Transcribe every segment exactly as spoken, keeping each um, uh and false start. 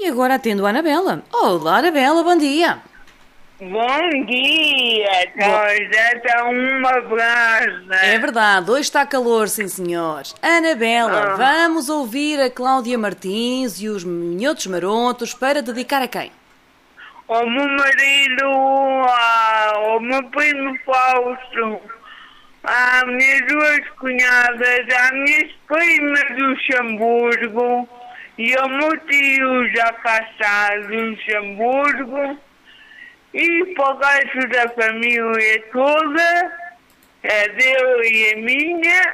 E agora atendo a Anabela. Olá, Anabela, bom dia. Bom dia, nós até uma brasa. É verdade, hoje está calor, sim senhor. Anabela, Ah. vamos ouvir a Cláudia Martins e os Minhotos Marotos para dedicar a quem? O meu marido, ah, o meu primo Fausto, as minhas duas cunhadas, as minhas primas do Luxemburgo e o meu tio já cá está do Luxemburgo. E para o resto da família toda, a dele e a minha,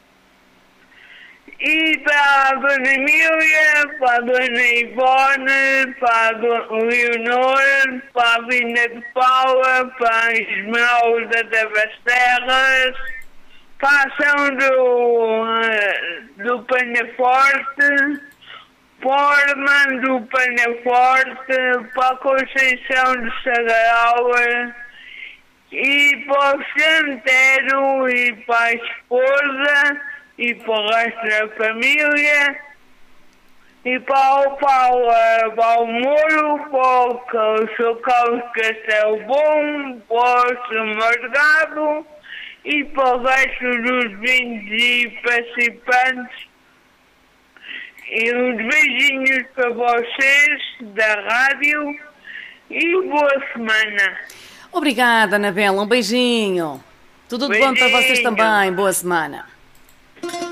e para a dona Emília, para a dona Ivone, para a dona Leonor, para a Vinda de Paula, para a Esmeralda da Basterras, para a ação do, do Penaforte, Forman do Penaforte, para a Conceição de Sagaral e para o Santeiro e para a esposa e para o resto da família e para o Paulo, para o Moro, para o seu Carlos Castelo Bom, para o seu Morgado e para o resto dos vindos e participantes. E uns beijinhos para vocês da rádio e boa semana. Obrigada, Anabela, um beijinho. Tudo de bom para vocês Beijinho. também, boa semana.